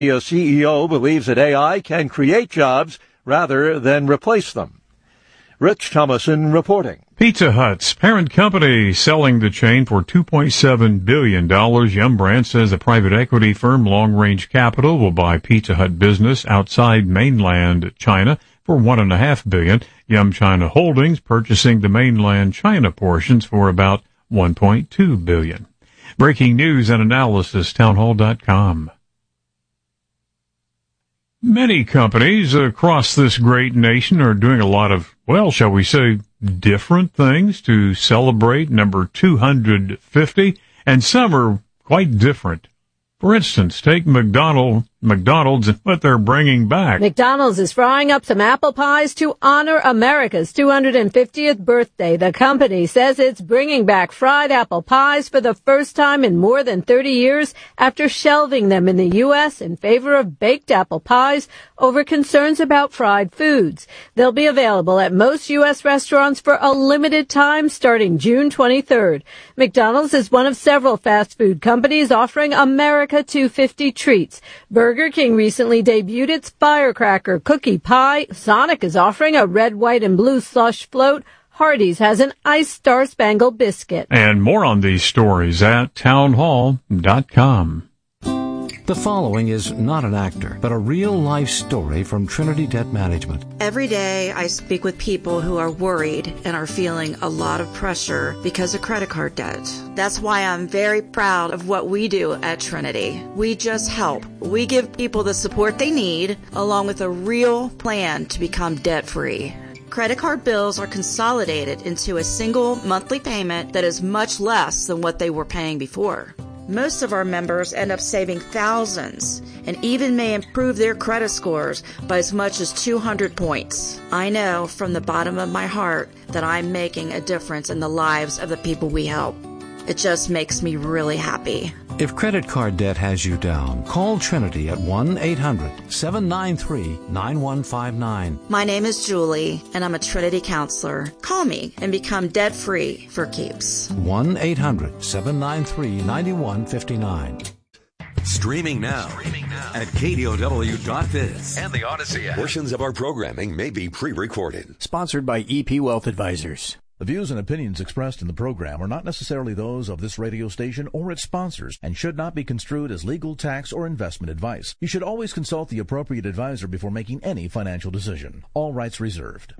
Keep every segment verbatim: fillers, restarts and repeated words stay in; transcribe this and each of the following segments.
The C E O believes that A I can create jobs rather than replace them. Rich Thomason reporting. Pizza Hut's parent company selling the chain for two point seven billion dollars. Yum Brands says a private equity firm, Long Range Capital, will buy Pizza Hut business outside mainland China for one point five billion dollars. Yum China Holdings purchasing the mainland China portions for about one point two billion dollars. Breaking news and analysis, townhall dot com. Many companies across this great nation are doing a lot of, well, shall we say, different things to celebrate number two hundred fifty, and some are quite different. For instance, take McDonald, McDonald's and what they're bringing back. McDonald's is frying up some apple pies to honor America's two hundred fiftieth birthday. The company says it's bringing back fried apple pies for the first time in more than thirty years after shelving them in the U S in favor of baked apple pies over concerns about fried foods. They'll be available at most U S restaurants for a limited time starting June twenty-third. McDonald's is one of several fast food companies offering America two hundred fifty treats. Burger King recently debuted its Firecracker Cookie Pie. Sonic is offering a red, white, and blue slush float. Hardee's has an iced Star Spangled Biscuit. And more on these stories at townhall dot com. The following is not an actor, but a real-life story from Trinity Debt Management. Every day I speak with people who are worried and are feeling a lot of pressure because of credit card debt. That's why I'm very proud of what we do at Trinity. We just help. We give people the support they need, along with a real plan to become debt-free. Credit card bills are consolidated into a single monthly payment that is much less than what they were paying before. Most of our members end up saving thousands and even may improve their credit scores by as much as two hundred points. I know from the bottom of my heart that I'm making a difference in the lives of the people we help. It just makes me really happy. If credit card debt has you down, call Trinity at one eight hundred seven nine three nine one five nine. My name is Julie, and I'm a Trinity counselor. Call me and become debt-free for keeps. one eight hundred seven nine three nine one five nine. Streaming now, Streaming now at K D O W dot biz and the Odyssey app. Portions of our programming may be pre-recorded. Sponsored by E P Wealth Advisors. The views and opinions expressed in the program are not necessarily those of this radio station or its sponsors and should not be construed as legal, tax, or investment advice. You should always consult the appropriate advisor before making any financial decision. All rights reserved.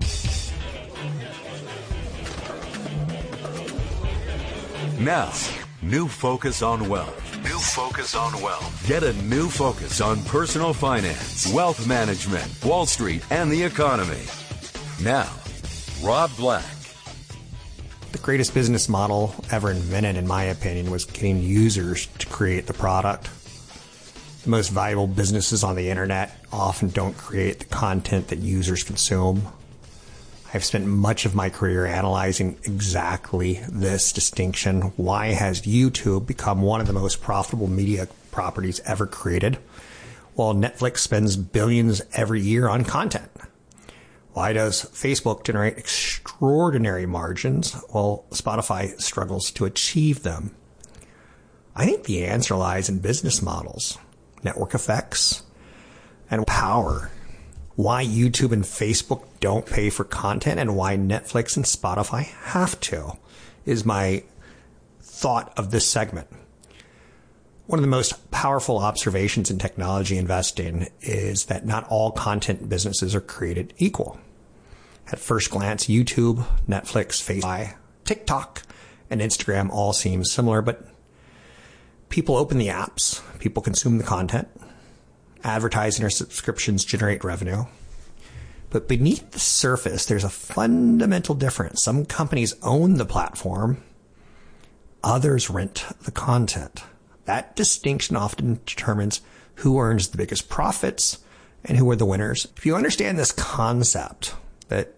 Now, new focus on wealth. New focus on wealth. Get a new focus on personal finance, wealth management, Wall Street, and the economy. Now, Rob Black. The greatest business model ever invented, in my opinion, was getting users to create the product. The most valuable businesses on the internet often don't create the content that users consume. I've spent much of my career analyzing exactly this distinction. Why has YouTube become one of the most profitable media properties ever created, while Netflix spends billions every year on content? Why does Facebook generate extraordinary margins while Spotify struggles to achieve them? I think the answer lies in business models, network effects, and power. Why YouTube and Facebook don't pay for content and why Netflix and Spotify have to is my thought of this segment. One of the most powerful observations in technology investing is that not all content businesses are created equal. At first glance, YouTube, Netflix, Facebook, TikTok, and Instagram all seem similar, but people open the apps, people consume the content, advertising or subscriptions generate revenue. But beneath the surface, there's a fundamental difference. Some companies own the platform, others rent the content. That distinction often determines who earns the biggest profits and who are the winners. If you understand this concept that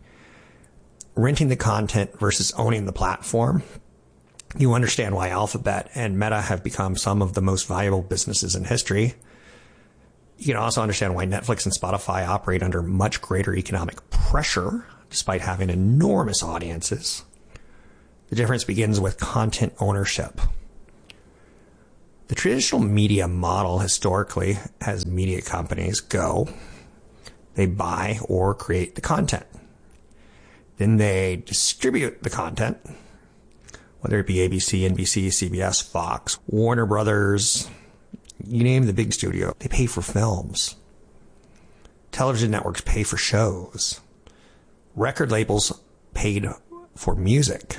renting the content versus owning the platform, you understand why Alphabet and Meta have become some of the most valuable businesses in history. You can also understand why Netflix and Spotify operate under much greater economic pressure, despite having enormous audiences. The difference begins with content ownership. The traditional media model historically has media companies go, they buy or create the content. Then they distribute the content, whether it be A B C, N B C, C B S, Fox, Warner Brothers, you name the big studio. They pay for films. Television networks pay for shows. Record labels paid for music.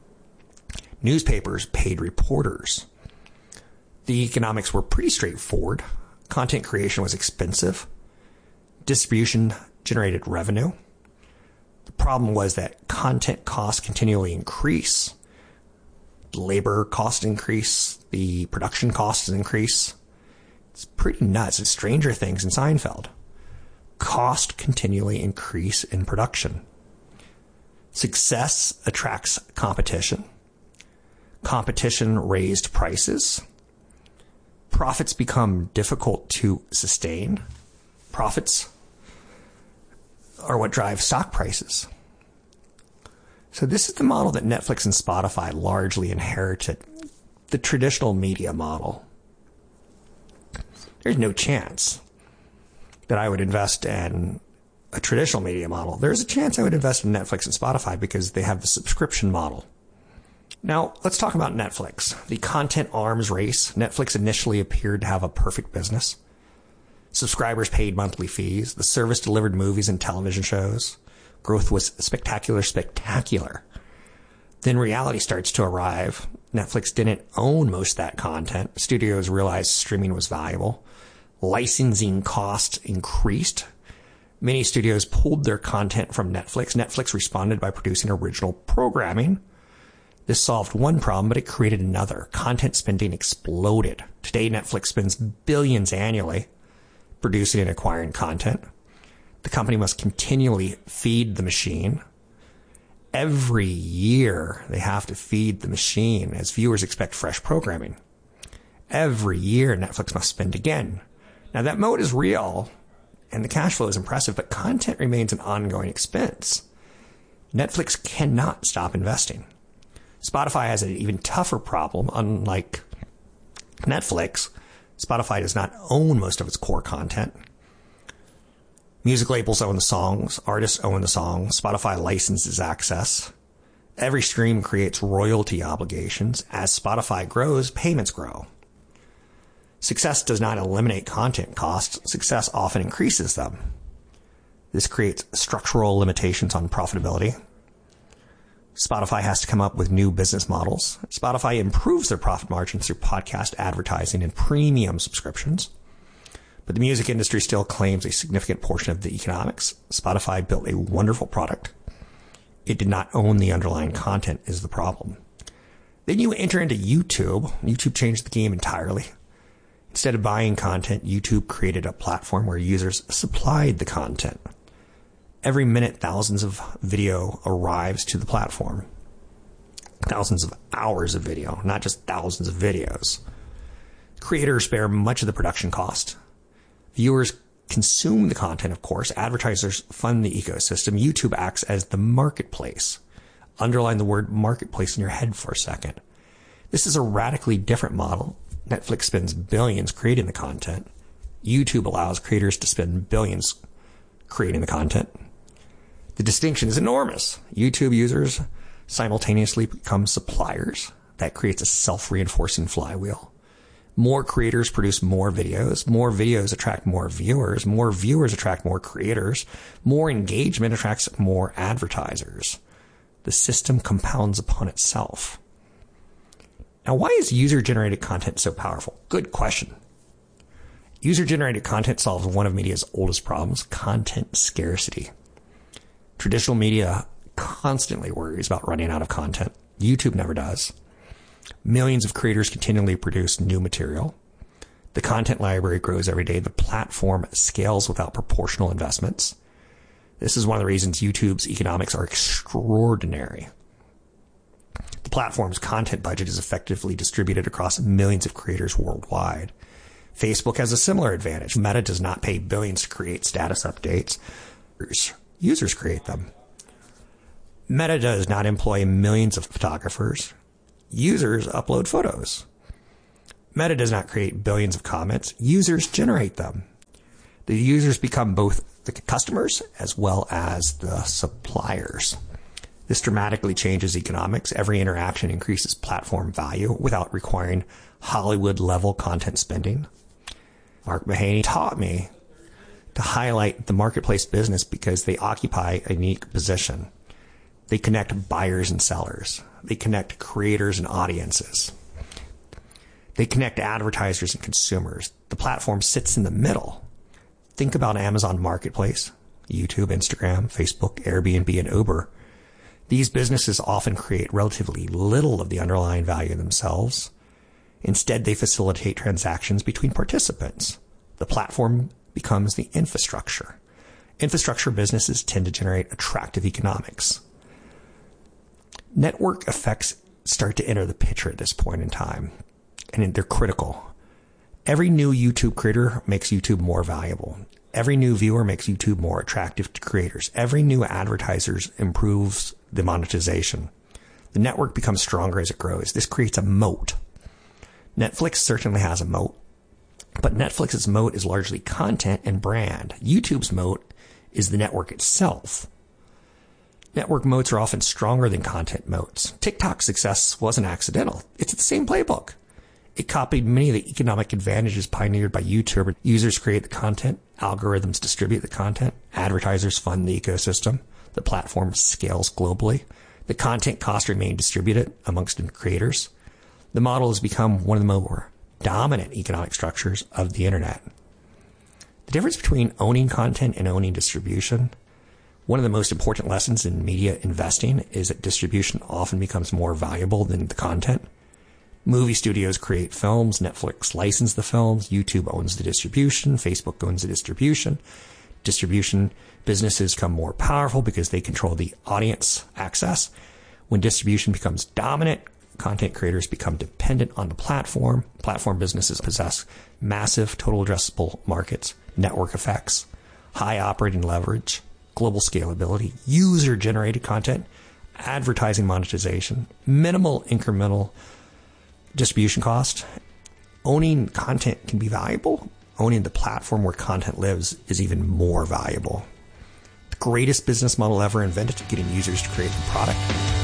Newspapers paid reporters. The economics were pretty straightforward. Content creation was expensive. Distribution generated revenue. The problem was that content costs continually increase. The labor costs increase. The production costs increase. It's pretty nuts. It's Stranger Things in Seinfeld. Cost continually increase in production. Success attracts competition. Competition raised prices. Profits become difficult to sustain. Profits are what drive stock prices. So this is the model that Netflix and Spotify largely inherited, the traditional media model. There's no chance that I would invest in a traditional media model. There's a chance I would invest in Netflix and Spotify because they have the subscription model. Now, let's talk about Netflix. The content arms race. Netflix initially appeared to have a perfect business. Subscribers paid monthly fees. The service delivered movies and television shows. Growth was spectacular, spectacular. Then reality starts to arrive. Netflix didn't own most of that content. Studios realized streaming was valuable. Licensing costs increased. Many studios pulled their content from Netflix. Netflix responded by producing original programming. This solved one problem, but it created another. Content spending exploded. Today, Netflix spends billions annually producing and acquiring content. The company must continually feed the machine. Every year, they have to feed the machine as viewers expect fresh programming. Every year, Netflix must spend again. Now, that mode is real, and the cash flow is impressive, but content remains an ongoing expense. Netflix cannot stop investing. Spotify has an even tougher problem. Unlike Netflix, Spotify does not own most of its core content. Music labels own the songs. Artists own the songs. Spotify licenses access. Every stream creates royalty obligations. As Spotify grows, payments grow. Success does not eliminate content costs. Success often increases them. This creates structural limitations on profitability. Spotify has to come up with new business models. Spotify improves their profit margins through podcast advertising and premium subscriptions. But the music industry still claims a significant portion of the economics. Spotify built a wonderful product. It did not own the underlying content is the problem. Then you enter into YouTube. YouTube changed the game entirely. Instead of buying content, YouTube created a platform where users supplied the content. Every minute, thousands of video arrives to the platform. Thousands of hours of video, not just thousands of videos. Creators bear much of the production cost. Viewers consume the content, of course. Advertisers fund the ecosystem. YouTube acts as the marketplace. Underline the word marketplace in your head for a second. This is a radically different model. Netflix spends billions creating the content. YouTube allows creators to spend billions creating the content. The distinction is enormous. YouTube users simultaneously become suppliers. That creates a self-reinforcing flywheel. More creators produce more videos. More videos attract more viewers. More viewers attract more creators. More engagement attracts more advertisers. The system compounds upon itself. Now, why is user-generated content so powerful? Good question. User-generated content solves one of media's oldest problems, content scarcity. Traditional media constantly worries about running out of content. YouTube never does. Millions of creators continually produce new material. The content library grows every day. The platform scales without proportional investments. This is one of the reasons YouTube's economics are extraordinary. The platform's content budget is effectively distributed across millions of creators worldwide. Facebook has a similar advantage. Meta does not pay billions to create status updates. Users create them. Meta does not employ millions of photographers. Users upload photos. Meta does not create billions of comments. Users generate them. The users become both the customers as well as the suppliers. This dramatically changes economics. Every interaction increases platform value without requiring Hollywood-level content spending. Mark Mahaney taught me to highlight the marketplace business because they occupy a unique position. They connect buyers and sellers. They connect creators and audiences. They connect advertisers and consumers. The platform sits in the middle. Think about Amazon Marketplace, YouTube, Instagram, Facebook, Airbnb, and Uber. These businesses often create relatively little of the underlying value themselves. Instead, they facilitate transactions between participants. The platform becomes the infrastructure. Infrastructure businesses tend to generate attractive economics. Network effects start to enter the picture at this point in time, and they're critical. Every new YouTube creator makes YouTube more valuable. Every new viewer makes YouTube more attractive to creators. Every new advertiser improves the monetization. The network becomes stronger as it grows. This creates a moat. Netflix certainly has a moat, but Netflix's moat is largely content and brand. YouTube's moat is the network itself. Network moats are often stronger than content moats. TikTok's success wasn't accidental. It's the same playbook. It copied many of the economic advantages pioneered by YouTube. Users create the content, algorithms distribute the content, advertisers fund the ecosystem, the platform scales globally, the content costs remain distributed amongst the creators. The model has become one of the more dominant economic structures of the internet. The difference between owning content and owning distribution, one of the most important lessons in media investing is that distribution often becomes more valuable than the content. Movie studios create films, Netflix licenses the films, YouTube owns the distribution, Facebook owns the distribution. Distribution businesses become more powerful because they control the audience access. When distribution becomes dominant, content creators become dependent on the platform. Platform businesses possess massive total addressable markets, network effects, high operating leverage, global scalability, user-generated content, advertising monetization, minimal incremental distribution cost. Owning content can be valuable. Owning the platform where content lives is even more valuable. The greatest business model ever invented, getting users to create the product.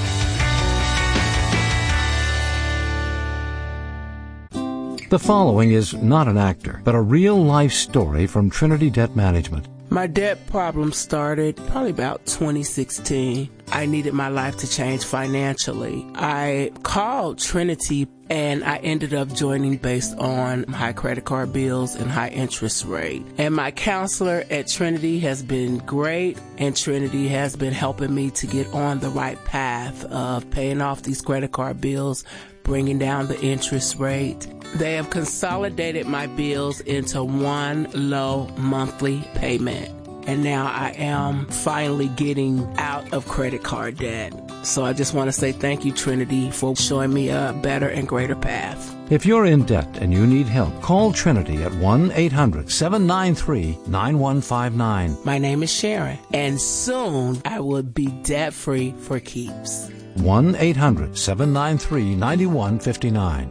The following is not an actor, but a real-life story from Trinity Debt Management. My debt problem started probably about twenty sixteen. I needed my life to change financially. I called Trinity and I ended up joining based on high credit card bills and high interest rate. And my counselor at Trinity has been great, and Trinity has been helping me to get on the right path of paying off these credit card bills, bringing down the interest rate. They have consolidated my bills into one low monthly payment. And now I am finally getting out of credit card debt. So I just want to say thank you, Trinity, for showing me a better and greater path. If you're in debt and you need help, call Trinity at one eight hundred seven nine three nine one five nine. My name is Sharon, and soon I will be debt-free for keeps. one eight hundred seven nine three nine one five nine.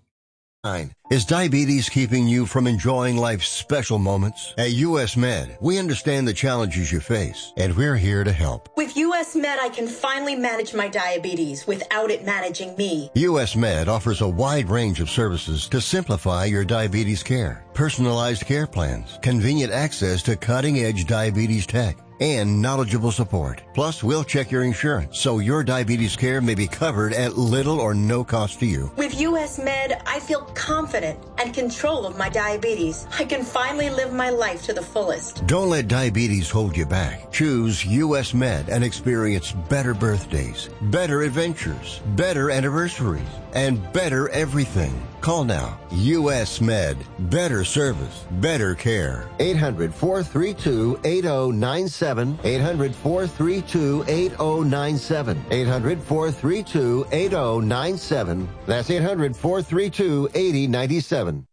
Is diabetes keeping you from enjoying life's special moments? At U S Med, we understand the challenges you face, and we're here to help. With U S Med, I can finally manage my diabetes without it managing me. U S Med offers a wide range of services to simplify your diabetes care. Personalized care plans, convenient access to cutting-edge diabetes tech, and knowledgeable support. Plus, we'll check your insurance so your diabetes care may be covered at little or no cost to you. With U S Med, I feel confident and control of my diabetes. I can finally live my life to the fullest. Don't let diabetes hold you back. Choose U S Med and experience better birthdays, better adventures, better anniversaries, and better everything. Call now. U S Med. Better service. Better care. eight hundred four three two eight zero nine seven. eight hundred four three two eight zero nine seven. eight hundred four three two eight zero nine seven. That's eight hundred four three two eight zero nine seven.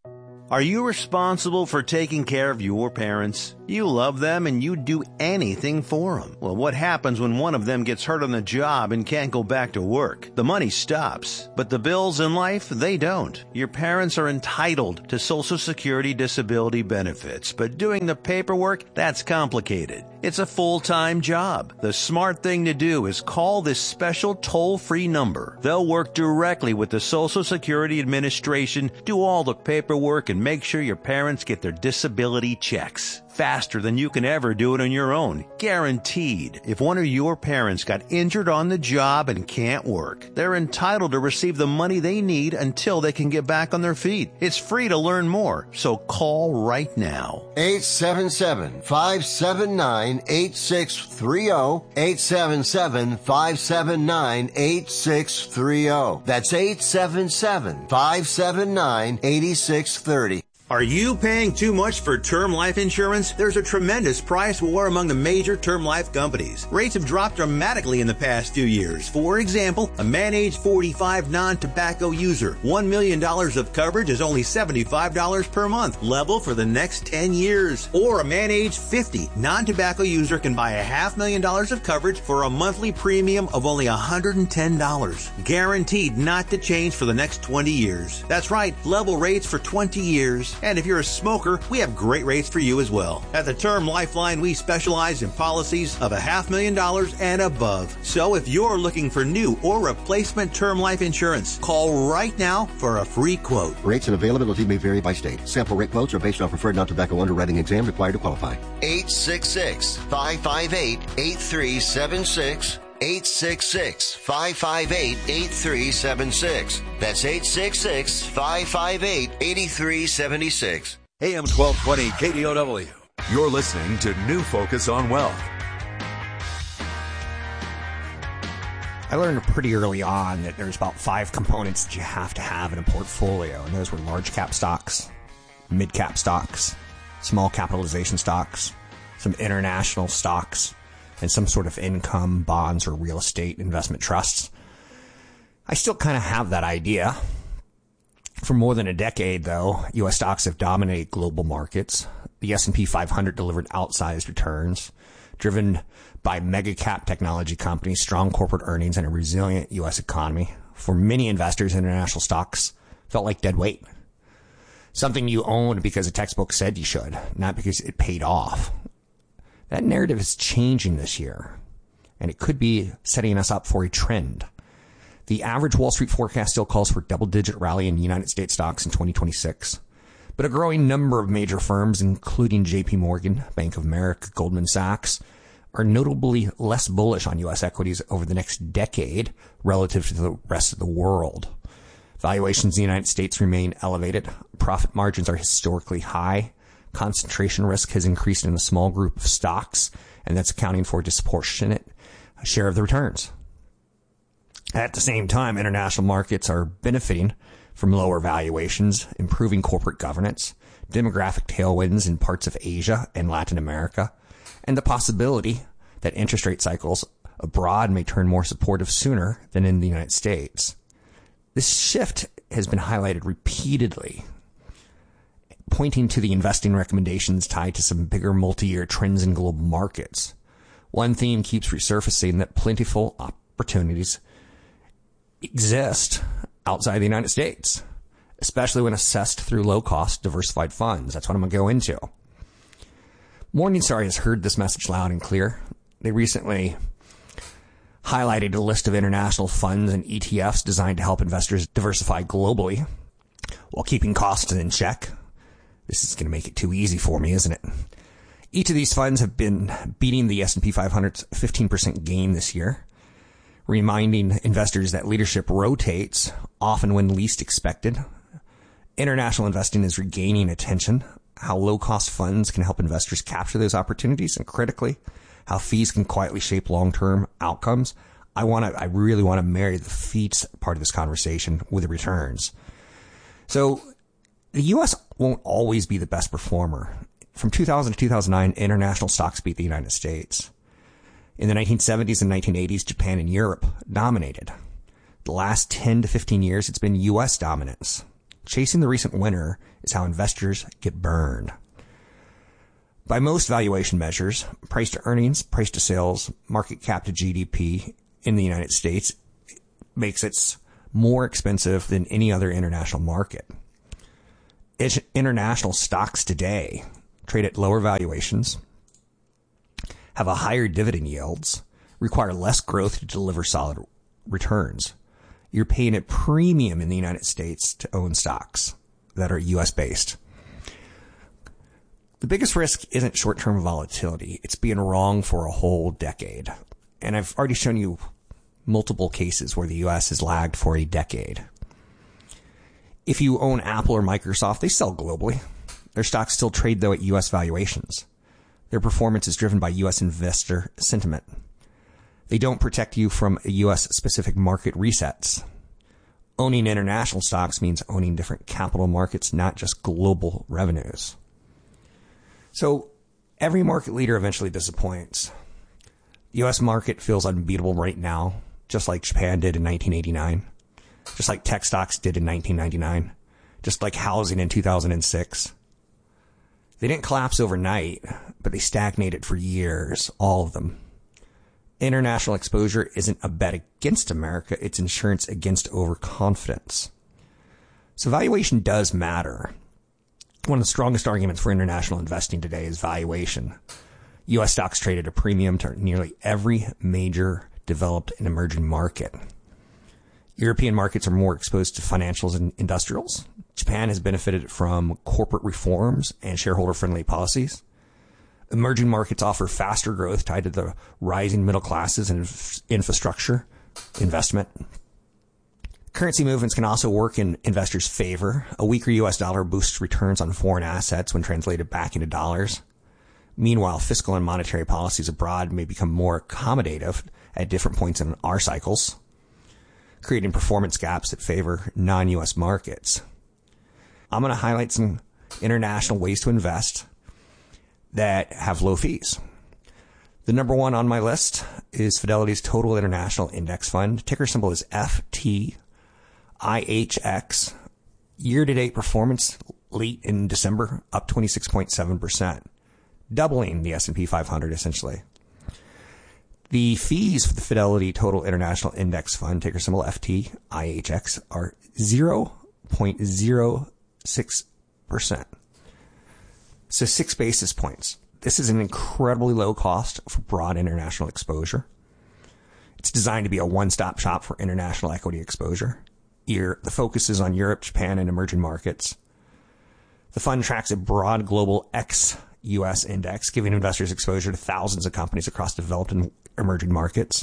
Are you responsible for taking care of your parents? You love them and you'd do anything for them. Well, what happens when one of them gets hurt on the job and can't go back to work? The money stops, but the bills in life, they don't. Your parents are entitled to Social Security disability benefits, but doing the paperwork, that's complicated. It's a full-time job. The smart thing to do is call this special toll-free number. They'll work directly with the Social Security Administration, do all the paperwork, and make sure your parents get their disability checks. Faster than you can ever do it on your own. Guaranteed. If one of your parents got injured on the job and can't work, they're entitled to receive the money they need until they can get back on their feet. It's free to learn more, so call right now. eight seven seven, five seven nine, eight six three zero. eight seven seven, five seven nine, eight six three zero. That's eight seven seven, five seven nine, eight six three zero. Are you paying too much for term life insurance? There's a tremendous price war among the major term life companies. Rates have dropped dramatically in the past few years. For example, a man age forty-five non-tobacco user, one million dollars of coverage is only seventy-five dollars per month, level for the next ten years. Or a man age fifty non-tobacco user can buy a half million dollars of coverage for a monthly premium of only one hundred ten dollars. Guaranteed not to change for the next twenty years. That's right, level rates for twenty years. And if you're a smoker, we have great rates for you as well. At the Term Lifeline, we specialize in policies of a half million dollars and above. So if you're looking for new or replacement term life insurance, call right now for a free quote. Rates and availability may vary by state. Sample rate quotes are based on preferred non-tobacco underwriting exam required to qualify. eight six six, five five eight, eight three seven six. eight six six, five five eight, eight three seven six. That's eight six six, five five eight, eight three seven six. A M twelve twenty K D O W. You're listening to New Focus on Wealth. I learned pretty early on that there's about five components that you have to have in a portfolio, and those were large cap stocks, mid cap stocks, small capitalization stocks, some international stocks, and some sort of income, bonds, or real estate investment trusts. I still kind of have that idea. For more than a decade, though, U S stocks have dominated global markets. The S and P five hundred delivered outsized returns, driven by mega-cap technology companies, strong corporate earnings, and a resilient U S economy. For many investors, international stocks felt like dead weight. Something you owned because a textbook said you should, not because it paid off. That narrative is changing this year, and it could be setting us up for a trend. The average Wall Street forecast still calls for double-digit rally in United States stocks in twenty twenty-six, but a growing number of major firms, including J P Morgan, Bank of America, Goldman Sachs, are notably less bullish on U S equities over the next decade relative to the rest of the world. Valuations in the United States remain elevated. Profit margins are historically high. Concentration risk has increased in a small group of stocks, and that's accounting for a disproportionate share of the returns. At the same time, international markets are benefiting from lower valuations, improving corporate governance, demographic tailwinds in parts of Asia and Latin America, and the possibility that interest rate cycles abroad may turn more supportive sooner than in the United States. This shift has been highlighted repeatedly, pointing to the investing recommendations tied to some bigger multi-year trends in global markets. One theme keeps resurfacing, that plentiful opportunities exist outside the United States, especially when assessed through low-cost diversified funds. That's what I'm going to go into. Morningstar has heard this message loud and clear. They recently highlighted a list of international funds and E T Fs designed to help investors diversify globally while keeping costs in check. This is going to make it too easy for me, isn't it? Each of these funds have been beating the S and P five hundred's fifteen percent gain this year, reminding investors that leadership rotates, often when least expected. International investing is regaining attention, how low-cost funds can help investors capture those opportunities, and critically, how fees can quietly shape long-term outcomes. I want to, I really want to marry the fees part of this conversation with the returns. So, the U S won't always be the best performer. From two thousand to two thousand nine, international stocks beat the United States. In the nineteen seventies and nineteen eighties, Japan and Europe dominated. The last ten to fifteen years, it's been U S dominance. Chasing the recent winner is how investors get burned. By most valuation measures, price to earnings, price to sales, market cap to G D P in the United States makes it more expensive than any other international market. International stocks today trade at lower valuations, have a higher dividend yields, require less growth to deliver solid returns. You're paying a premium in the United States to own stocks that are U S based. The biggest risk isn't short-term volatility. It's being wrong for a whole decade. And I've already shown you multiple cases where the U S has lagged for a decade. If you own Apple or Microsoft, they sell globally. Their stocks still trade, though, at U S valuations. Their performance is driven by U S investor sentiment. They don't protect you from U S-specific market resets. Owning international stocks means owning different capital markets, not just global revenues. So every market leader eventually disappoints. The U S market feels unbeatable right now, just like Japan did in nineteen eighty-nine, just like tech stocks did in nineteen ninety-nine, just like housing in two thousand six. They didn't collapse overnight, but they stagnated for years, all of them. International exposure isn't a bet against America, it's insurance against overconfidence. So valuation does matter. One of the strongest arguments for international investing today is valuation. U S stocks trade at a premium to nearly every major developed and emerging market. European markets are more exposed to financials and industrials. Japan has benefited from corporate reforms and shareholder-friendly policies. Emerging markets offer faster growth tied to the rising middle classes and infrastructure investment. Currency movements can also work in investors' favor. A weaker U S dollar boosts returns on foreign assets when translated back into dollars. Meanwhile, fiscal and monetary policies abroad may become more accommodative at different points in our cycles, creating performance gaps that favor non-U S markets. I'm going to highlight some international ways to invest that have low fees. The number one on my list is Fidelity's Total International Index Fund. Ticker symbol is F T I H X. Year-to-date performance late in December, up twenty-six point seven percent, doubling the S and P five hundred essentially. The fees for the Fidelity Total International Index Fund, ticker symbol F T I H X, are zero point zero six percent. So six basis points. This is an incredibly low cost for broad international exposure. It's designed to be a one-stop shop for international equity exposure. Here, the focus is on Europe, Japan, and emerging markets. The fund tracks a broad global ex-U S index, giving investors exposure to thousands of companies across developed and emerging markets.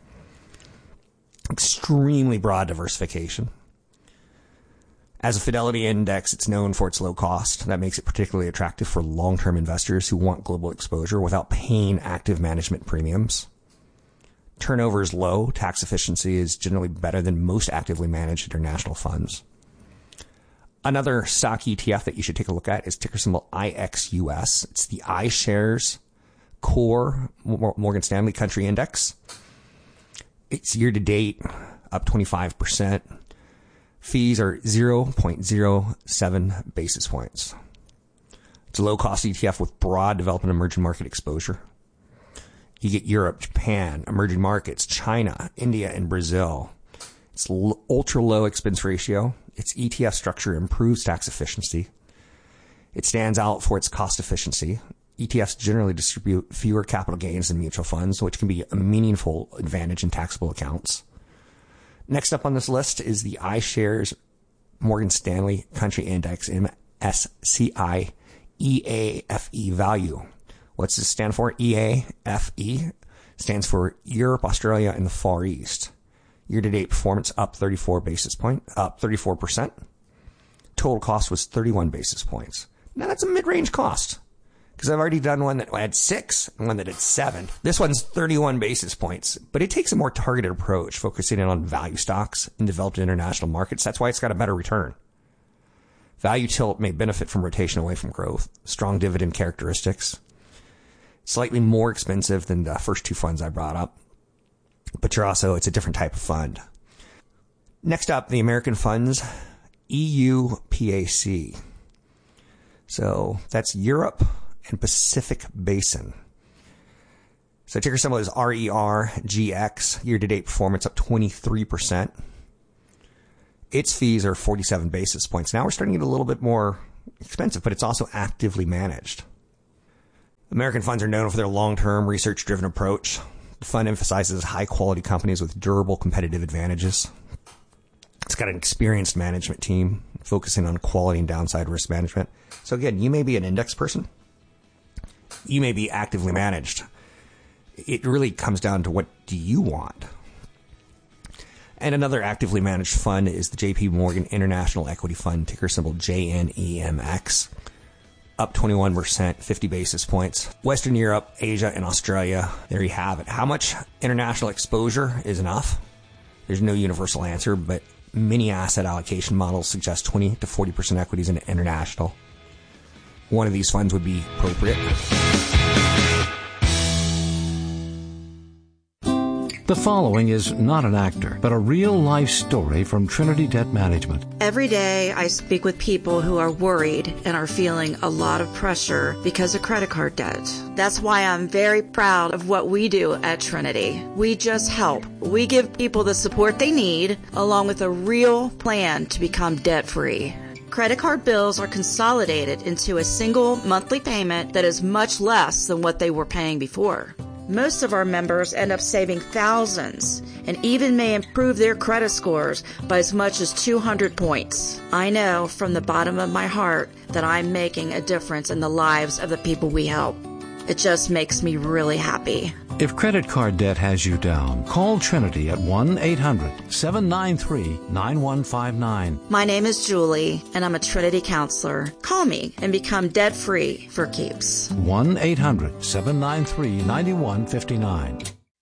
Extremely broad diversification. As a Fidelity index, it's known for its low cost. That makes it particularly attractive for long-term investors who want global exposure without paying active management premiums. Turnover is low. Tax efficiency is generally better than most actively managed international funds. Another stock E T F that you should take a look at is ticker symbol I X U S. It's the iShares Core Morgan Stanley Country Index. It's year to date up twenty-five percent. Fees are zero point zero seven basis points. It's a low cost E T F with broad developed and emerging market exposure. You get Europe, Japan, emerging markets, China, India, and Brazil. It's l- ultra low expense ratio. Its E T F structure improves tax efficiency. It stands out for its cost efficiency. E T Fs generally distribute fewer capital gains than mutual funds, which can be a meaningful advantage in taxable accounts. Next up on this list is the iShares Morgan Stanley Country Index, M S C I E A F E Value. What's this stand for? E A F E stands for Europe, Australia, and the Far East. Year-to-date performance up thirty-four basis point, up thirty-four percent. Total cost was thirty-one basis points. Now that's a mid-range cost, because I've already done one that had six and one that had seven. This one's thirty-one basis points, but it takes a more targeted approach, focusing in on value stocks in developed international markets. That's why it's got a better return. Value tilt may benefit from rotation away from growth, strong dividend characteristics. Slightly more expensive than the first two funds I brought up, but you're also, it's a different type of fund. Next up, the American Funds E U P A C. So that's Europe and Pacific Basin. So ticker symbol is R E R G X. Year-to-date performance up twenty-three percent. Its fees are forty-seven basis points. Now we're starting to get a little bit more expensive, but it's also actively managed. American funds are known for their long-term, research-driven approach. The fund emphasizes high-quality companies with durable competitive advantages. It's got an experienced management team focusing on quality and downside risk management. So again, you may be an index person. You may be actively managed. It really comes down to what do you want. And another actively managed fund is the J P Morgan International Equity Fund, ticker symbol J N E M X. Up twenty-one percent, fifty basis points. Western Europe, Asia, and Australia. There you have it. How much international exposure is enough? There's no universal answer, but many asset allocation models suggest twenty to forty percent equities in international. One of these funds would be appropriate. The following is not an actor, but a real-life story from Trinity Debt Management. Every day I speak with people who are worried and are feeling a lot of pressure because of credit card debt. That's why I'm very proud of what we do at Trinity. We just help. We give people the support they need, along with a real plan to become debt-free. Credit card bills are consolidated into a single monthly payment that is much less than what they were paying before. Most of our members end up saving thousands and even may improve their credit scores by as much as two hundred points. I know from the bottom of my heart that I'm making a difference in the lives of the people we help. It just makes me really happy. If credit card debt has you down, call Trinity at one eight hundred seven nine three nine one five nine. My name is Julie, and I'm a Trinity counselor. Call me and become debt-free for keeps. one eight hundred seven nine three nine one five nine.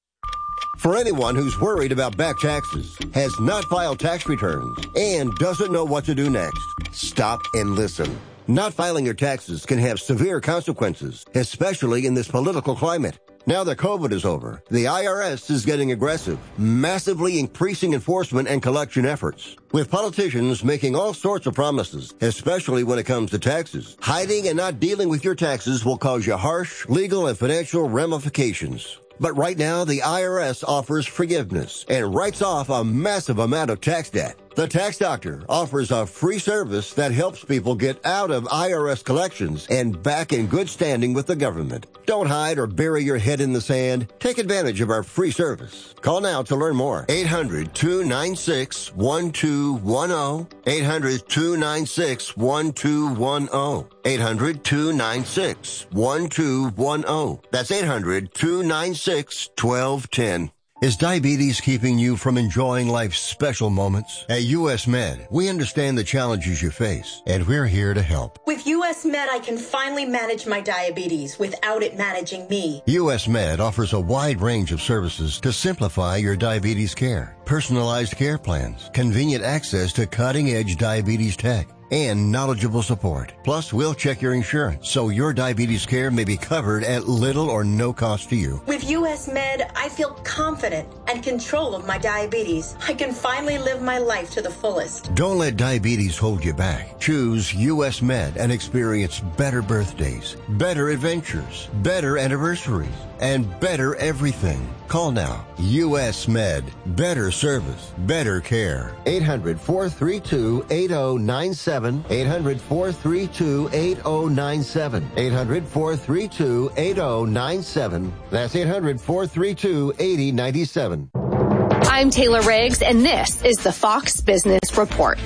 For anyone who's worried about back taxes, has not filed tax returns, and doesn't know what to do next, stop and listen. Not filing your taxes can have severe consequences, especially in this political climate. Now that COVID is over, the I R S is getting aggressive, massively increasing enforcement and collection efforts, with politicians making all sorts of promises, especially when it comes to taxes. Hiding and not dealing with your taxes will cause you harsh legal and financial ramifications. But right now, the I R S offers forgiveness and writes off a massive amount of tax debt. The Tax Doctor offers a free service that helps people get out of I R S collections and back in good standing with the government. Don't hide or bury your head in the sand. Take advantage of our free service. Call now to learn more. eight hundred two nine six one two one zero. eight hundred two nine six one two one zero. eight hundred two nine six one two one zero. That's eight hundred two nine six one two one zero. Is diabetes keeping you from enjoying life's special moments? At U S Med, we understand the challenges you face, and we're here to help. With U S Med, I can finally manage my diabetes without it managing me. U S Med offers a wide range of services to simplify your diabetes care. Personalized care plans, convenient access to cutting-edge diabetes tech, and knowledgeable support. Plus, we'll check your insurance so your diabetes care may be covered at little or no cost to you. With U S Med, I feel confident and control of my diabetes. I can finally live my life to the fullest. Don't let diabetes hold you back. Choose U S Med and experience better birthdays, better adventures, better anniversaries, and better everything. Call now. U S Med. Better service. Better care. eight hundred four three two eight zero nine seven. eight hundred four three two eight zero nine seven. eight hundred four three two eight zero nine seven. That's eight hundred four three two eight zero nine seven. I'm Taylor Riggs, and this is the Fox Business Report.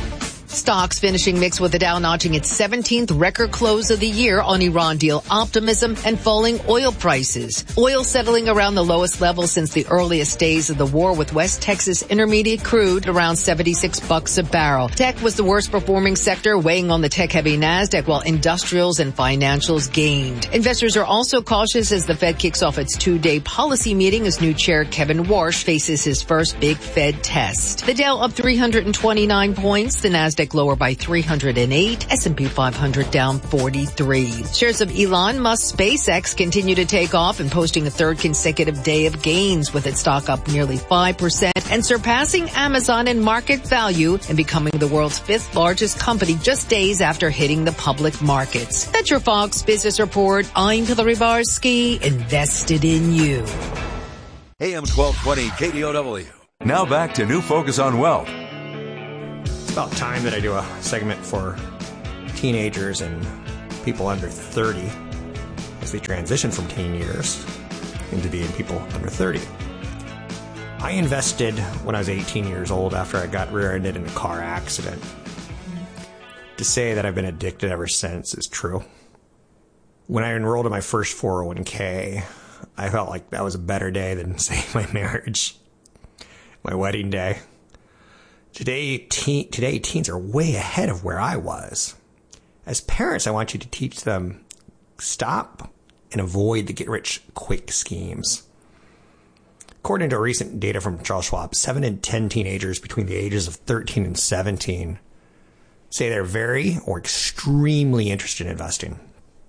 Stocks finishing mixed with the Dow notching its seventeenth record close of the year on Iran deal optimism and falling oil prices. Oil settling around the lowest level since the earliest days of the war, with West Texas Intermediate crude around seventy-six bucks a barrel. Tech was the worst performing sector, weighing on the tech-heavy NASDAQ, while industrials and financials gained. Investors are also cautious as the Fed kicks off its two-day policy meeting as new chair Kevin Warsh faces his first big Fed test. The Dow up three hundred twenty-nine points, the NASDAQ Nasdaq lower by three hundred eight, S and P five hundred down forty-three. Shares of Elon Musk's SpaceX continue to take off and posting a third consecutive day of gains, with its stock up nearly five percent and surpassing Amazon in market value and becoming the world's fifth largest company just days after hitting the public markets. That's your Fox Business Report. I'm Hillary Barsky, invested in you. A M twelve twenty K D O W. Now back to New Focus on Wealth. It's about time that I do a segment for teenagers and people under thirty as they transition from teen years into being people under thirty. I invested when I was eighteen years old after I got rear-ended in a car accident. To say that I've been addicted ever since is true. When I enrolled in my first four oh one k, I felt like that was a better day than, say, my marriage, my wedding day. Today, teen, today, teens are way ahead of where I was. As parents, I want you to teach them stop and avoid the get-rich-quick schemes. According to recent data from Charles Schwab, seven in ten teenagers between the ages of thirteen and seventeen say they're very or extremely interested in investing.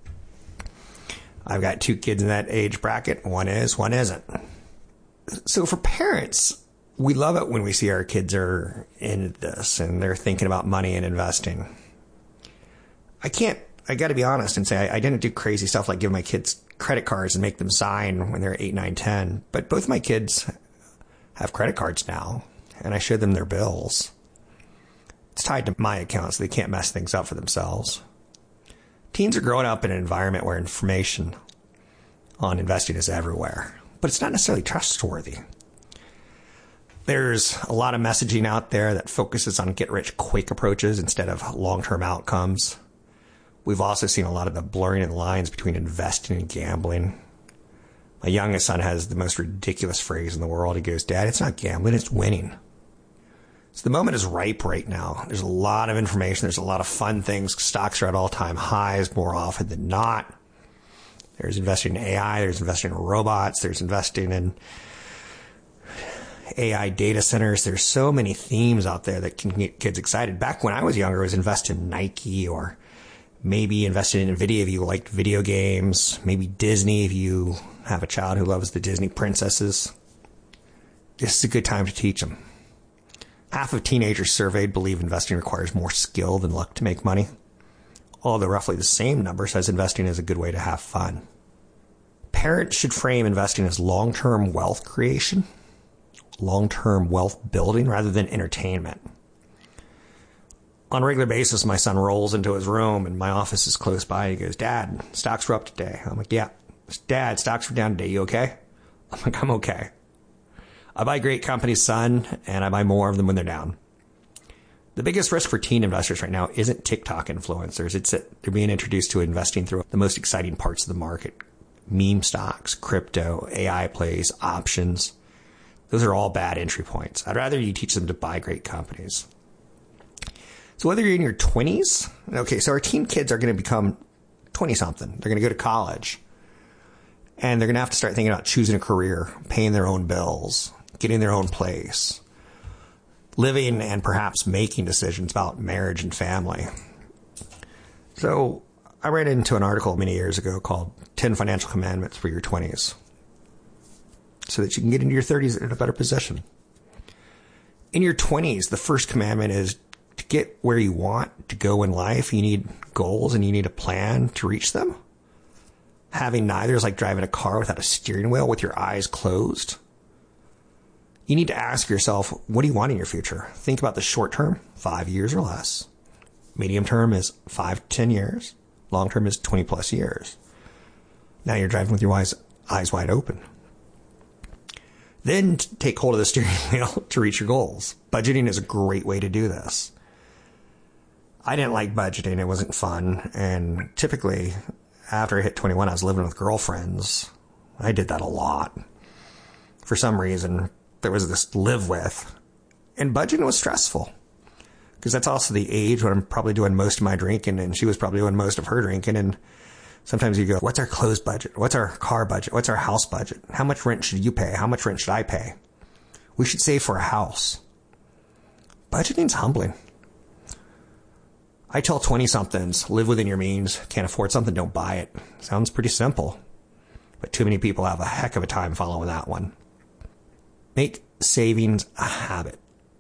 I've got two kids in that age bracket. One is, one isn't. So for parents, we love it when we see our kids are into this and they're thinking about money and investing. I can't, I got to be honest and say I, I didn't do crazy stuff like give my kids credit cards and make them sign when they're eight, nine, ten. But both my kids have credit cards now, and I showed them their bills. It's tied to my account, so they can't mess things up for themselves. Teens are growing up in an environment where information on investing is everywhere, but it's not necessarily trustworthy. There's a lot of messaging out there that focuses on get-rich-quick approaches instead of long-term outcomes. We've also seen a lot of the blurring of the lines between investing and gambling. My youngest son has the most ridiculous phrase in the world. He goes, "Dad, it's not gambling, it's winning." So the moment is ripe right now. There's a lot of information. There's a lot of fun things. Stocks are at all-time highs more often than not. There's investing in A I. There's investing in robots. There's investing in A I data centers. There's so many themes out there that can get kids excited. Back when I was younger, I was investing in Nike, or maybe investing in NVIDIA if you liked video games. Maybe Disney if you have a child who loves the Disney princesses. This is a good time to teach them. Half of teenagers surveyed believe investing requires more skill than luck to make money, although roughly the same number says investing is a good way to have fun. Parents should frame investing as long-term wealth creation, long-term wealth building, rather than entertainment. On a regular basis, my son rolls into his room and my office is close by. And he goes, "Dad, stocks were up today." I'm like, "Yeah." "Dad, stocks were down today. You okay?" I'm like, "I'm okay." I buy great companies, son, and I buy more of them when they're down. The biggest risk for teen investors right now isn't TikTok influencers. It's that they're being introduced to investing through the most exciting parts of the market. Meme stocks, crypto, A I plays, options. Those are all bad entry points. I'd rather you teach them to buy great companies. So whether you're in your twenties, okay, so our teen kids are going to become twenty-something. They're going to go to college. And they're going to have to start thinking about choosing a career, paying their own bills, getting their own place, living and perhaps making decisions about marriage and family. So I read into an article many years ago called ten Financial Commandments for Your twenties, so that you can get into your thirties in a better position. In your twenties, the first commandment is to get where you want to go in life. You need goals and you need a plan to reach them. Having neither is like driving a car without a steering wheel with your eyes closed. You need to ask yourself, what do you want in your future? Think about the short term, five years or less. Medium term is five to ten years. Long term is twenty plus years. Now you're driving with your eyes, eyes wide open. Then take hold of the steering wheel to reach your goals. Budgeting is a great way to do this. I didn't like budgeting. It wasn't fun. And typically, after I hit twenty-one, I was living with girlfriends. I did that a lot. For some reason, there was this live with. And budgeting was stressful. Because that's also the age when I'm probably doing most of my drinking, and she was probably doing most of her drinking. And sometimes you go, what's our clothes budget? What's our car budget? What's our house budget? How much rent should you pay? How much rent should I pay? We should save for a house. Budgeting's humbling. I tell twenty-somethings, live within your means. Can't afford something, don't buy it. Sounds pretty simple. But too many people have a heck of a time following that one. Make savings a habit.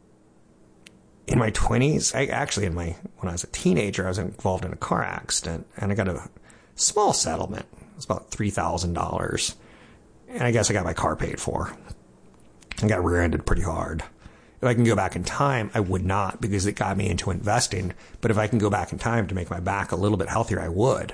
In my twenties, I actually in my when I was a teenager, I was involved in a car accident, and I got a small settlement. It was about three thousand dollars. And I guess I got my car paid for. I got rear-ended pretty hard. If I can go back in time, I would not, because it got me into investing. But if I can go back in time to make my back a little bit healthier, I would.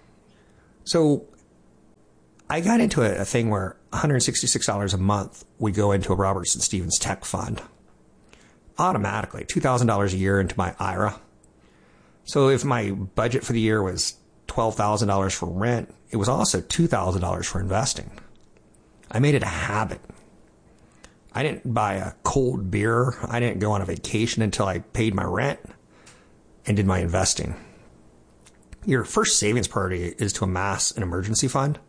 So I got into a, a thing where one hundred sixty-six dollars a month would go into a Robertson Stephens Tech Fund. Automatically, two thousand dollars a year into my I R A. So if my budget for the year was twelve thousand dollars for rent, it was also two thousand dollars for investing. I made it a habit. I didn't buy a cold beer. I didn't go on a vacation until I paid my rent and did my investing. Your first savings priority is to amass an emergency fund.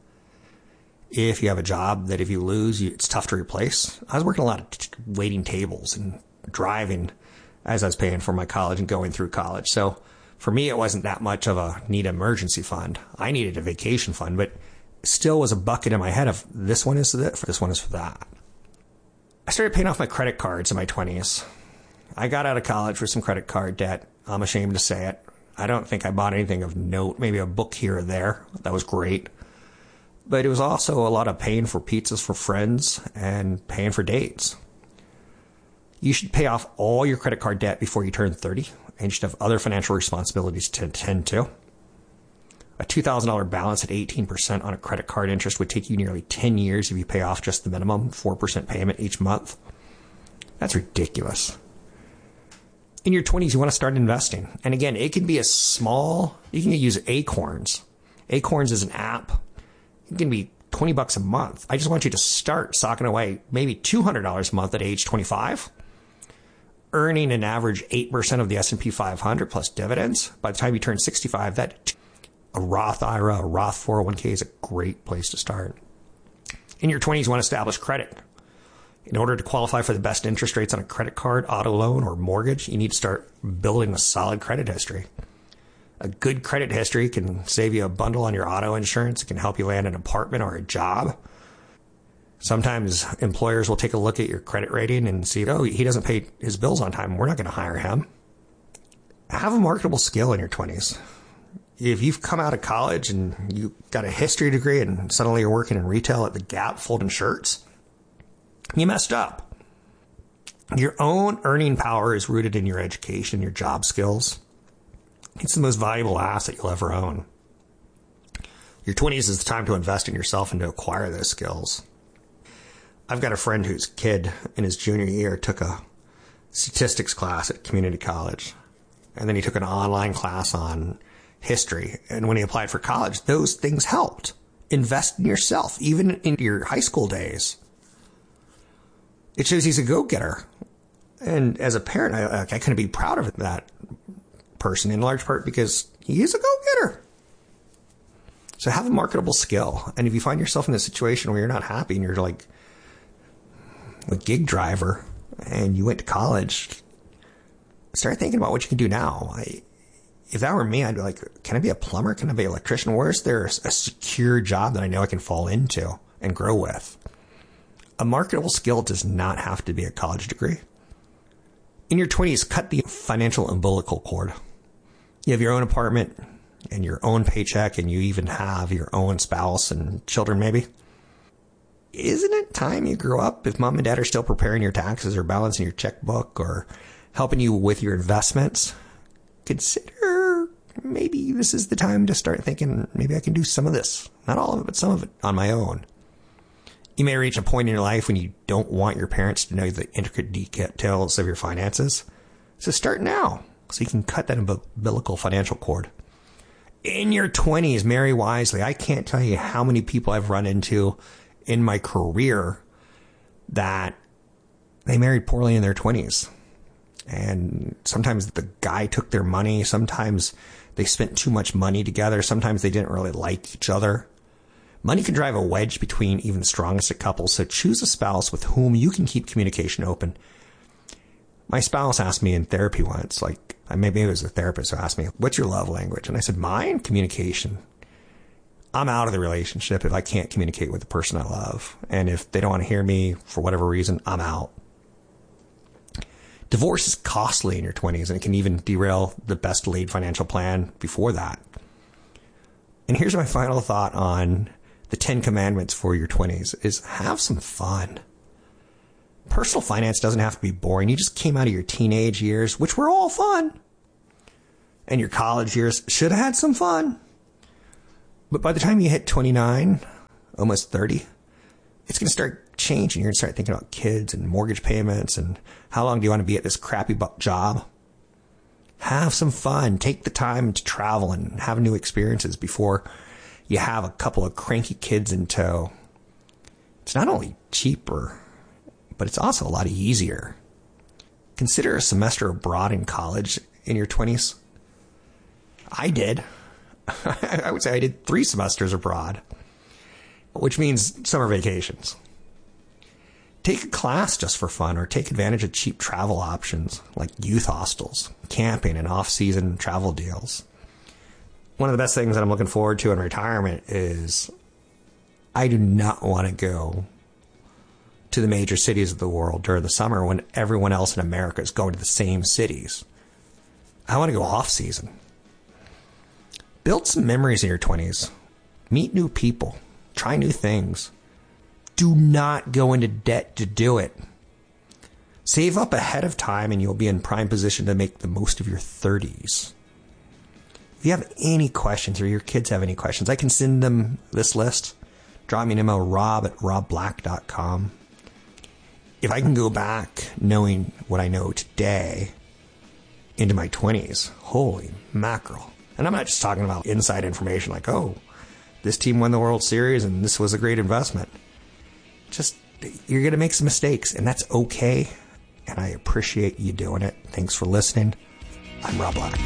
If you have a job that if you lose, you, it's tough to replace. I was working a lot of t- waiting tables and driving as I was paying for my college and going through college. So for me, it wasn't that much of a need emergency fund. I needed a vacation fund, but still was a bucket in my head of this one is this, this one is for that. I started paying off my credit cards in my twenties. I got out of college with some credit card debt. I'm ashamed to say it. I don't think I bought anything of note, maybe a book here or there. That was great. But it was also a lot of paying for pizzas for friends and paying for dates. You should pay off all your credit card debt before you turn thirty, and you should have other financial responsibilities to attend to. A two thousand dollars balance at eighteen percent on a credit card interest would take you nearly ten years if you pay off just the minimum four percent payment each month. That's ridiculous. In your twenties, you want to start investing. And again, it can be a small, you can use Acorns. Acorns is an app. It can be twenty bucks a month. I just want you to start socking away maybe two hundred dollars a month at age twenty-five, earning an average eight percent of the S and P five hundred plus dividends. By the time you turn sixty-five, that a Roth I R A, a Roth four oh one k is a great place to start. In your twenties, you want to establish credit. In order to qualify for the best interest rates on a credit card, auto loan, or mortgage, you need to start building a solid credit history. A good credit history can save you a bundle on your auto insurance. It can help you land an apartment or a job. Sometimes employers will take a look at your credit rating and see, oh, he doesn't pay his bills on time. We're not going to hire him. Have a marketable skill in your twenties. If you've come out of college and you got a history degree and suddenly you're working in retail at the Gap folding shirts, you messed up. Your own earning power is rooted in your education, your job skills. It's the most valuable asset you'll ever own. Your twenties is the time to invest in yourself and to acquire those skills. I've got a friend whose kid in his junior year took a statistics class at community college. And then he took an online class on history. And when he applied for college, those things helped. Invest in yourself, even in your high school days. It shows he's a go-getter. And as a parent, I, I couldn't be proud of that person, in large part because he is a go-getter. So have a marketable skill. And if you find yourself in a situation where you're not happy and you're like a gig driver and you went to college, start thinking about what you can do now. I, if that were me, I'd be like, can I be a plumber? Can I be an electrician? Where's there a secure job that I know I can fall into and grow with? A marketable skill does not have to be a college degree. In your twenties, cut the financial umbilical cord. You have your own apartment and your own paycheck, and you even have your own spouse and children, maybe. Isn't it time you grew up? If mom and dad are still preparing your taxes or balancing your checkbook or helping you with your investments, consider maybe this is the time to start thinking, maybe I can do some of this. Not all of it, but some of it on my own. You may reach a point in your life when you don't want your parents to know the intricate details of your finances. So start now so you can cut that umbilical financial cord. In your twenties, marry wisely. I can't tell you how many people I've run into in my career that they married poorly in their twenties. And sometimes the guy took their money. Sometimes they spent too much money together. Sometimes they didn't really like each other. Money can drive a wedge between even the strongest of couples, so choose a spouse with whom you can keep communication open. My spouse asked me in therapy once, like, Maybe it was a therapist who asked me, what's your love language? And I said, mine? Communication. I'm out of the relationship if I can't communicate with the person I love. And if they don't want to hear me for whatever reason, I'm out. Divorce is costly in your twenties, and it can even derail the best laid financial plan before that. And here's my final thought on the Ten Commandments for your twenties is have some fun. Personal finance doesn't have to be boring. You just came out of your teenage years, which were all fun. And your college years should have had some fun. But by the time you hit twenty-nine, almost thirty, it's going to start changing. You're going to start thinking about kids and mortgage payments and how long do you want to be at this crappy job? Have some fun. Take the time to travel and have new experiences before you have a couple of cranky kids in tow. It's not only cheaper, but it's also a lot easier. Consider a semester abroad in college in your twenties. I did. I would say I did three semesters abroad, which means summer vacations. Take a class just for fun or take advantage of cheap travel options like youth hostels, camping, and off-season travel deals. One of the best things that I'm looking forward to in retirement is I do not want to go to the major cities of the world during the summer when everyone else in America is going to the same cities. I want to go off-season. Build some memories in your twenties. Meet new people. Try new things. Do not go into debt to do it. Save up ahead of time and you'll be in prime position to make the most of your thirties. If you have any questions or your kids have any questions, I can send them this list. Drop me an email, rob at rob black dot com. If I can go back knowing what I know today into my twenties, holy mackerel. And I'm not just talking about inside information like, oh, this team won the World Series and this was a great investment. Just, you're going to make some mistakes, and that's okay. And I appreciate you doing it. Thanks for listening. I'm Rob Black.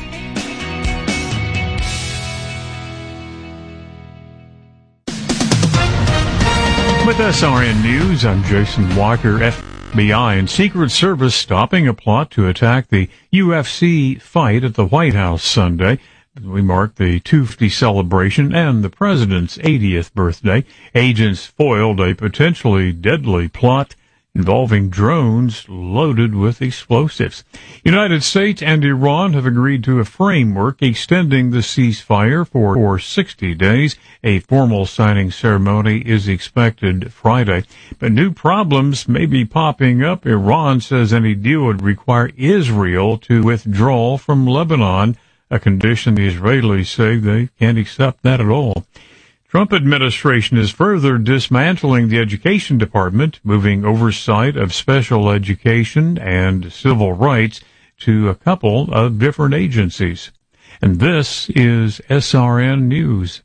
With S R N News, I'm Jason Walker. F B I and Secret Service stopping a plot to attack the U F C fight at the White House Sunday. We mark the two fifty celebration and the president's eightieth birthday. Agents foiled a potentially deadly plot involving drones loaded with explosives. United States and Iran have agreed to a framework extending the ceasefire for, for sixty days. A formal signing ceremony is expected Friday. But new problems may be popping up. Iran says any deal would require Israel to withdraw from Lebanon, a condition the Israelis say they can't accept that at all. Trump administration is further dismantling the Education Department, moving oversight of special education and civil rights to a couple of different agencies. And this is S R N News.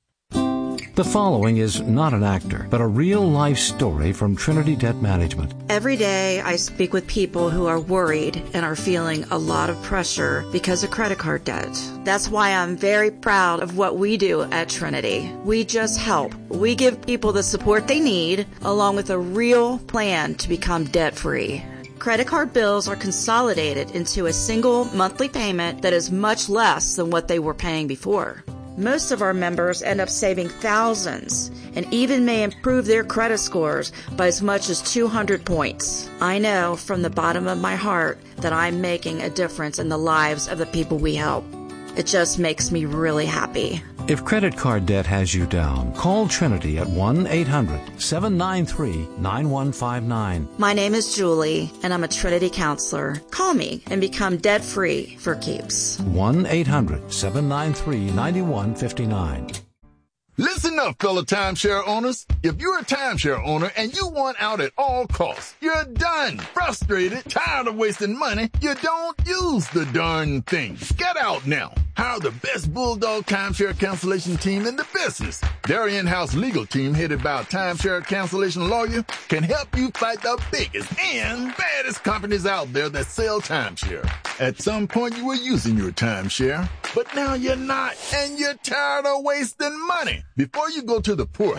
The following is not an actor, but a real-life story from Trinity Debt Management. Every day I speak with people who are worried and are feeling a lot of pressure because of credit card debt. That's why I'm very proud of what we do at Trinity. We just help. We give people the support they need, along with a real plan to become debt-free. Credit card bills are consolidated into a single monthly payment that is much less than what they were paying before. Most of our members end up saving thousands and even may improve their credit scores by as much as two hundred points. I know from the bottom of my heart that I'm making a difference in the lives of the people we help. It just makes me really happy. If credit card debt has you down, call Trinity at one eight hundred seven nine three nine one five nine. My name is Julie, and I'm a Trinity counselor. Call me and become debt-free for keeps. one eight hundred seven nine three nine one five nine. Listen up, fellow timeshare owners. If you're a timeshare owner and you want out at all costs, you're done, frustrated, tired of wasting money, you don't use the darn thing. Get out now. Hire the best Bulldog timeshare cancellation team in the business. Their in-house legal team, headed by a timeshare cancellation lawyer, can help you fight the biggest and baddest companies out there that sell timeshare. At some point, you were using your timeshare, but now you're not, and you're tired of wasting money. Before you go to the poorhouse,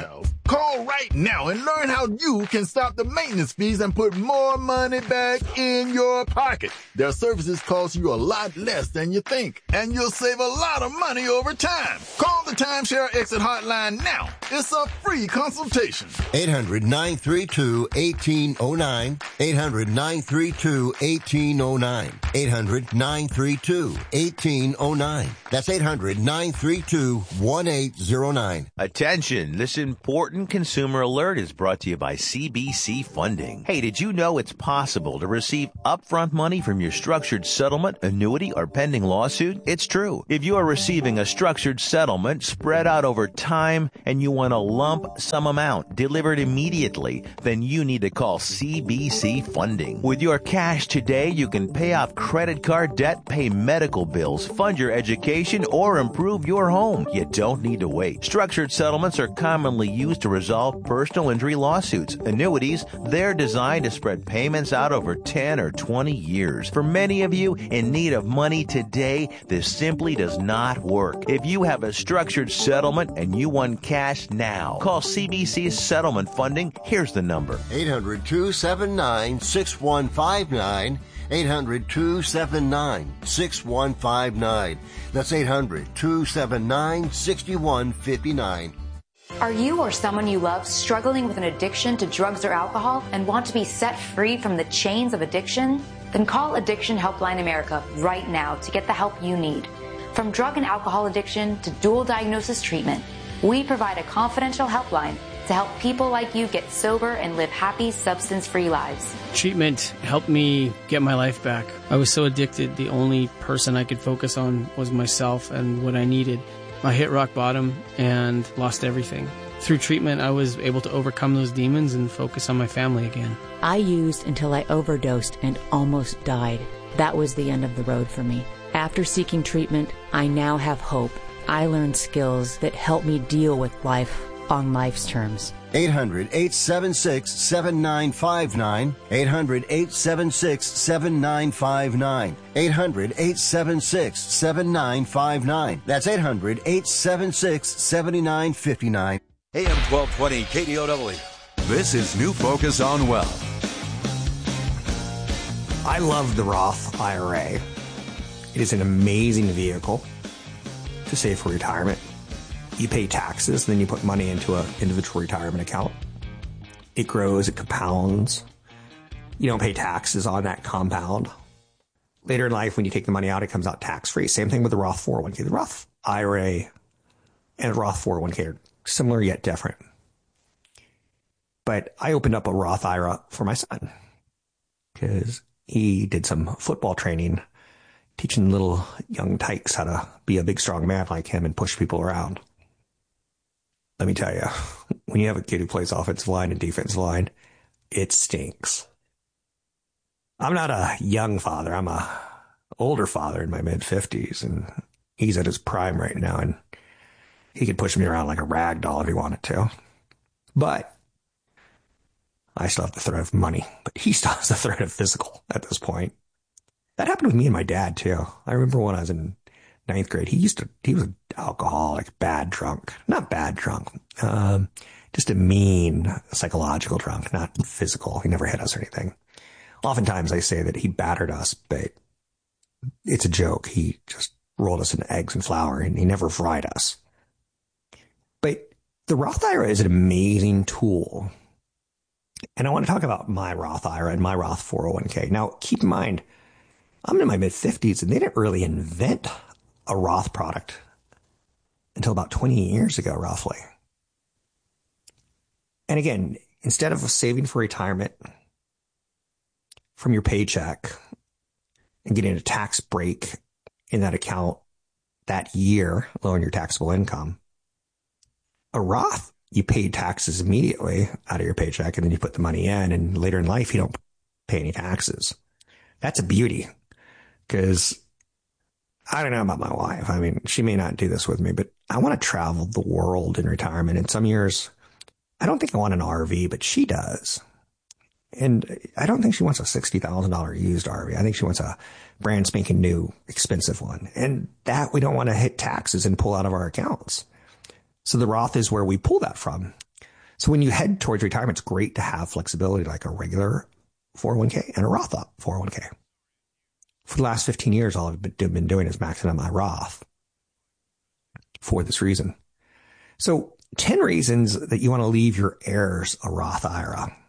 Call right now and learn how you can stop the maintenance fees and put more money back in your pocket. Their services cost you a lot less than you think, and you'll save a lot of money over time. Call the Timeshare Exit Hotline now. It's a free consultation. eight hundred, nine three two, one eight zero nine. eight hundred, nine three two, one eight zero nine. eight hundred, nine three two, one eight zero nine. That's eight hundred, nine three two, one eight zero nine. Attention, this important consumer alert is brought to you by C B C Funding. Hey, did you know it's possible to receive upfront money from your structured settlement, annuity, or pending lawsuit? It's true. If you are receiving a structured settlement spread out over time and you want a lump sum amount delivered immediately, then you need to call C B C Funding. With your cash today, you can pay off credit card debt, pay medical bills, fund your education, or improve your home. You don't need to wait. Structured settlements are commonly used to resolve personal injury lawsuits. Annuities, they're designed to spread payments out over ten or twenty years. For many of you in need of money today, this simply does not work. If you have a structured settlement and you want cash now, call C B C Settlement Funding. Here's the number. eight hundred, two seven nine, six one five nine. eight hundred, two seven nine, six one five nine. That's eight hundred, two seven nine, six one five nine. Are you or someone you love struggling with an addiction to drugs or alcohol and want to be set free from the chains of addiction? Then call Addiction Helpline America right now to get the help you need. From drug and alcohol addiction to dual diagnosis treatment, we provide a confidential helpline to help people like you get sober and live happy, substance-free lives. Treatment helped me get my life back. I was so addicted, the only person I could focus on was myself and what I needed. I hit rock bottom and lost everything. Through treatment, I was able to overcome those demons and focus on my family again. I used until I overdosed and almost died. That was the end of the road for me. After seeking treatment, I now have hope. I learned skills that help me deal with life on life's terms. eight hundred, eight seven six, seven nine five nine. eight hundred, eight seven six, seven nine five nine. eight hundred, eight seven six, seven nine five nine. That's eight hundred, eight seven six, seven nine five nine. A M twelve twenty K D O W. This is New Focus on Wealth. I love the Roth I R A. It is an amazing vehicle to save for retirement. You pay taxes, then you put money into an individual retirement account. It grows, it compounds. You don't pay taxes on that compound. Later in life, when you take the money out, it comes out tax-free. Same thing with the Roth four oh one k. The Roth I R A and the Roth four oh one k are similar yet different. But I opened up a Roth I R A for my son because he did some football training, teaching little young tykes how to be a big, strong man like him and push people around. Let me tell you, when you have a kid who plays offensive line and defensive line, it stinks. I'm not a young father. I'm a older father in my mid-fifties, and he's at his prime right now, and he could push me around like a rag doll if he wanted to. But I still have the threat of money, but he still has the threat of physical at this point. That happened with me and my dad, too. I remember when I was in ninth grade, he used to, he was an alcoholic, bad drunk. Not bad drunk, um, just a mean psychological drunk, not physical. He never hit us or anything. Oftentimes I say that he battered us, but it's a joke. He just rolled us in eggs and flour, and he never fried us. But the Roth I R A is an amazing tool. And I want to talk about my Roth I R A and my Roth four oh one k. Now, keep in mind, I'm in my mid-fifties, and they didn't really invent a Roth product until about twenty years ago, roughly. And again, instead of saving for retirement from your paycheck and getting a tax break in that account that year, lowering your taxable income, a Roth, you pay taxes immediately out of your paycheck, and then you put the money in, and later in life, you don't pay any taxes. That's a beauty. Because I don't know about my wife. I mean, she may not do this with me, but I want to travel the world in retirement. In some years, I don't think I want an R V, but she does. And I don't think she wants a sixty thousand dollars used R V. I think she wants a brand spanking new, expensive one. And that we don't want to hit taxes and pull out of our accounts. So the Roth is where we pull that from. So when you head towards retirement, it's great to have flexibility like a regular four oh one k and a Roth four oh one k. For the last fifteen years, all I've been doing is maxing out my Roth for this reason. So ten reasons that you want to leave your heirs a Roth I R A.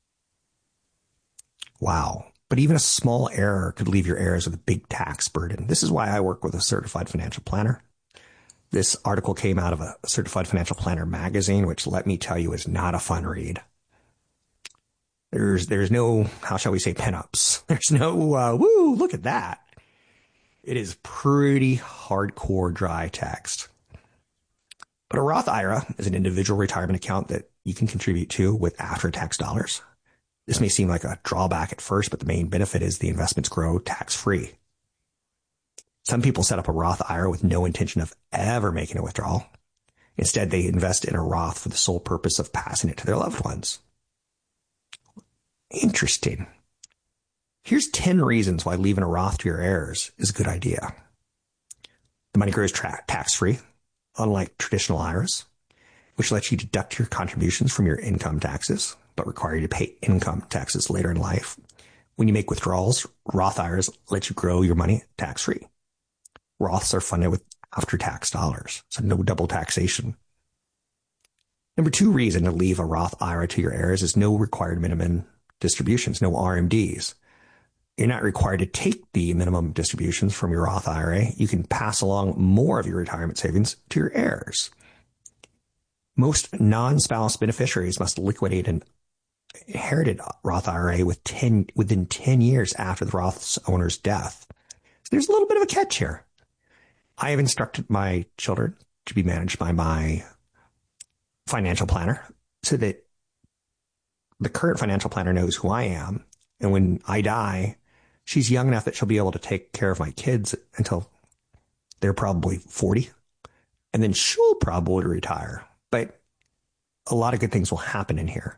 Wow. But even a small error could leave your heirs with a big tax burden. This is why I work with a certified financial planner. This article came out of a Certified Financial Planner magazine, which, let me tell you, is not a fun read. There's there's no, how shall we say, pinups. There's no, uh, woo, look at that. It is pretty hardcore dry text. But a Roth I R A is an individual retirement account that you can contribute to with after-tax dollars. This may seem like a drawback at first, but the main benefit is the investments grow tax-free. Some people set up a Roth I R A with no intention of ever making a withdrawal. Instead, they invest in a Roth for the sole purpose of passing it to their loved ones. Interesting. Here's ten reasons why leaving a Roth to your heirs is a good idea. The money grows tra- tax-free, unlike traditional I R As, which lets you deduct your contributions from your income taxes, but require you to pay income taxes later in life. When you make withdrawals, Roth I R As let you grow your money tax-free. Roths are funded with after-tax dollars, so no double taxation. Number two reason to leave a Roth I R A to your heirs is no required minimum distributions, no R M Ds. You're not required to take the minimum distributions from your Roth I R A. You can pass along more of your retirement savings to your heirs. Most non-spouse beneficiaries must liquidate an inherited Roth I R A with ten, within ten years after the Roth's owner's death. So there's a little bit of a catch here. I have instructed my children to be managed by my financial planner so that the current financial planner knows who I am. And when I die, she's young enough that she'll be able to take care of my kids until they're probably forty. And then she'll probably retire. But a lot of good things will happen in here.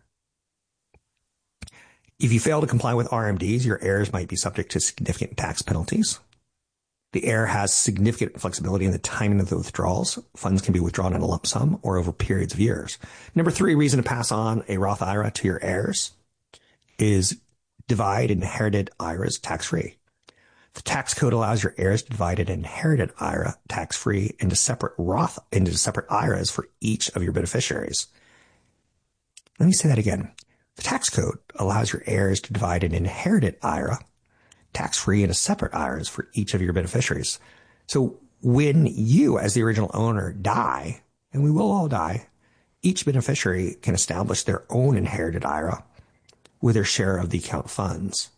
If you fail to comply with R M Ds, your heirs might be subject to significant tax penalties. The heir has significant flexibility in the timing of the withdrawals. Funds can be withdrawn in a lump sum or over periods of years. Number three reason to pass on a Roth I R A to your heirs is divide inherited I R As tax-free. The tax code allows your heirs to divide an inherited I R A tax-free into separate Roth, into separate I R As for each of your beneficiaries. Let me say that again. The tax code allows your heirs to divide an inherited I R A tax-free into separate I R As for each of your beneficiaries. So when you, as the original owner, die, and we will all die, each beneficiary can establish their own inherited I R A with their share of the account funds.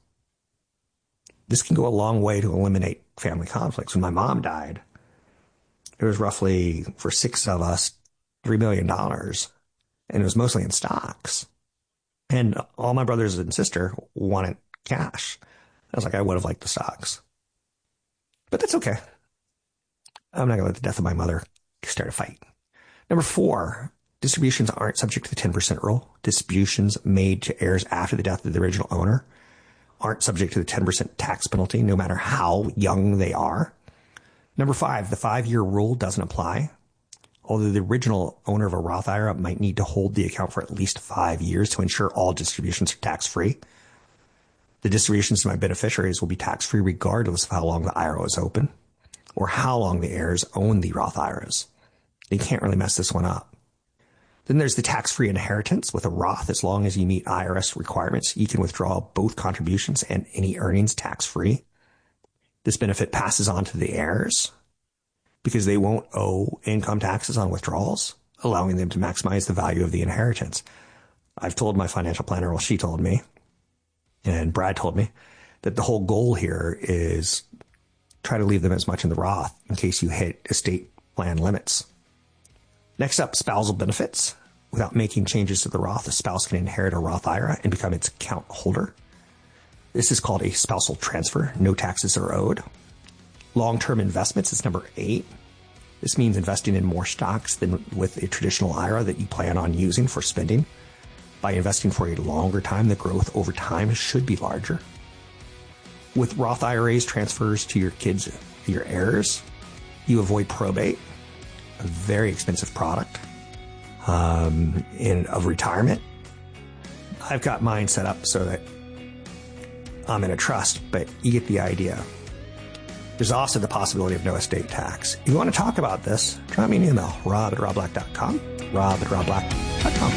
This can go a long way to eliminate family conflicts. When my mom died, there was roughly, for six of us, three million dollars, and it was mostly in stocks. And all my brothers and sister wanted cash. I was like, I would have liked the stocks. But that's okay. I'm not going to let the death of my mother start a fight. Number four, distributions aren't subject to the ten percent rule. Distributions made to heirs after the death of the original owner aren't subject to the ten percent tax penalty, no matter how young they are. Number five, the five-year rule doesn't apply. Although the original owner of a Roth I R A might need to hold the account for at least five years to ensure all distributions are tax-free. The distributions to my beneficiaries will be tax-free regardless of how long the I R A is open or how long the heirs own the Roth I R As. They can't really mess this one up. Then there's the tax-free inheritance. With a Roth, as long as you meet I R S requirements, you can withdraw both contributions and any earnings tax-free. This benefit passes on to the heirs because they won't owe income taxes on withdrawals, allowing them to maximize the value of the inheritance. I've told my financial planner, well, she told me, and Brad told me, that the whole goal here is try to leave them as much in the Roth in case you hit estate plan limits. Next up, spousal benefits. Without making changes to the Roth, a spouse can inherit a Roth I R A and become its account holder. This is called a spousal transfer. No taxes are owed. Long-term investments is number eight. This means investing in more stocks than with a traditional I R A that you plan on using for spending. By investing for a longer time, the growth over time should be larger. With Roth I R As transfers to your kids, your heirs, you avoid probate, a very expensive product. um, in of retirement. I've got mine set up so that I'm in a trust, but you get the idea. There's also the possibility of no estate tax. If you want to talk about this, drop me an email, rob at rob black dot com, rob at rob black dot com.